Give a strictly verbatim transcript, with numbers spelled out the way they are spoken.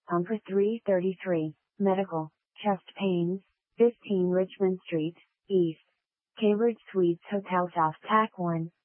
Number three thirty-three, Medical, Chest Pains, fifteen Richmond Street, East. Cambridge Suites Hotel South Tack one.